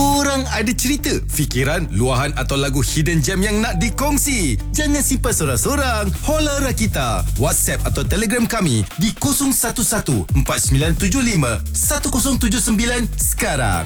Korang ada cerita, fikiran, luahan atau lagu hidden gem yang nak dikongsi? Jangan simpan sorang-sorang. Holla Rakita. WhatsApp atau Telegram kami di 0111-4975-1079 sekarang.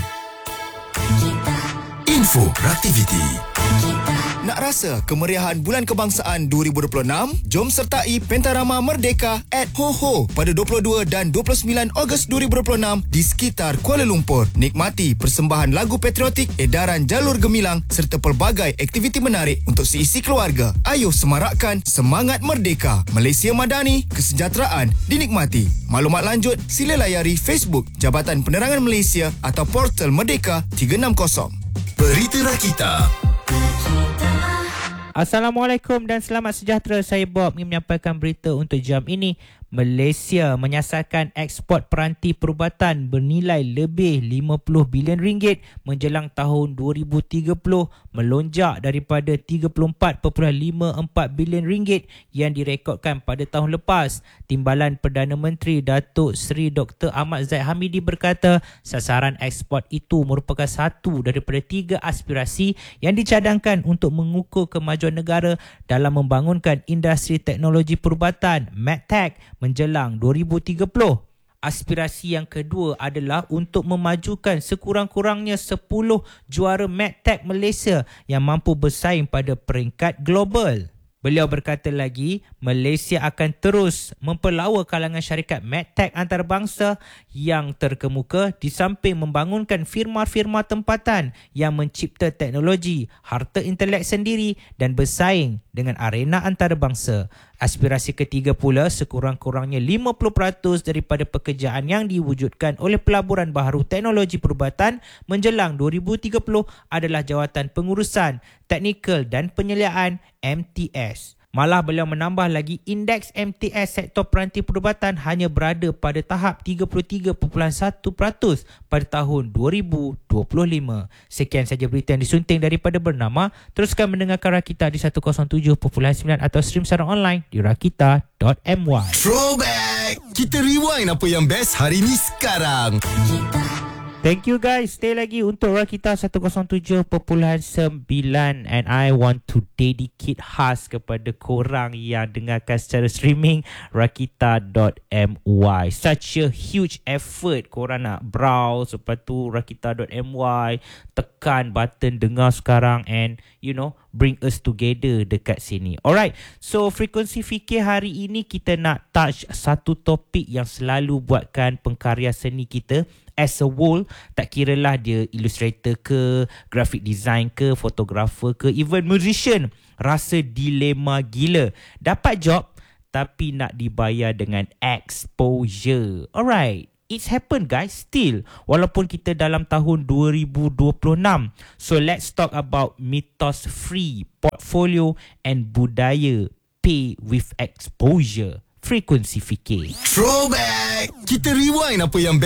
Info Raktiviti. Nak rasa kemeriahan Bulan Kebangsaan 2026? Jom sertai Pentarama Merdeka at Ho pada 22 dan 29 Ogos 2026 di sekitar Kuala Lumpur. Nikmati persembahan lagu patriotik, edaran jalur gemilang serta pelbagai aktiviti menarik untuk seisi keluarga. Ayo semarakkan semangat merdeka. Malaysia Madani, kesejahteraan dinikmati. Maklumat lanjut sila layari Facebook Jabatan Penerangan Malaysia atau portal Merdeka 360. Berita Rakita. Assalamualaikum dan selamat sejahtera. Saya Bob ingin menyampaikan berita untuk jam ini. Malaysia menyasarkan ekspor peranti perubatan bernilai lebih 50 bilion ringgit menjelang tahun 2030, melonjak daripada 34.54 bilion ringgit yang direkodkan pada tahun lepas. Timbalan Perdana Menteri Datuk Seri Dr. Ahmad Zahid Hamidi berkata sasaran ekspor itu merupakan satu daripada 3 aspirasi yang dicadangkan untuk mengukur kemajuan negara dalam membangunkan industri teknologi perubatan (MedTech) menjelang 2030. Aspirasi yang kedua adalah untuk memajukan sekurang-kurangnya 10 juara MedTech Malaysia yang mampu bersaing pada peringkat global. Beliau berkata lagi, Malaysia akan terus mempelawa kalangan syarikat MedTech antarabangsa yang terkemuka di samping membangunkan firma-firma tempatan yang mencipta teknologi, harta intelek sendiri dan bersaing dengan arena antarabangsa. Aspirasi ketiga pula, sekurang-kurangnya 50% daripada pekerjaan yang diwujudkan oleh pelaburan baharu teknologi perubatan menjelang 2030 adalah jawatan pengurusan, teknikal dan penyeliaan (MTS). Malah beliau menambah lagi, indeks MTS sektor peranti perubatan hanya berada pada tahap 33.1% pada tahun 2025. Sekian saja berita yang disunting daripada Bernama. Teruskan mendengarkan Rakita di 107.9 atau stream secara online di rakita.my. Throwback. Kita rewind apa yang best hari ni sekarang. Thank you guys. Stay lagi untuk Rakita 107.9 and I want to dedicate khas kepada korang yang dengarkan secara streaming rakita.my. Such a huge effort korang nak browse, lepas tu rakita.my, tekan button dengar sekarang and bring us together dekat sini. Alright, so frekuensi fikir hari ini kita nak touch satu topik yang selalu buatkan pengkarya seni kita as a whole, tak kiralah dia illustrator ke, graphic design ke, fotografer ke, even musician, rasa dilema gila. Dapat job tapi nak dibayar dengan exposure. Alright, it's happened guys, still, walaupun kita dalam tahun 2026. So let's talk about mitos free portfolio and budaya pay with exposure. Frekuensi fikir. Throwback. Kita rewind apa yang best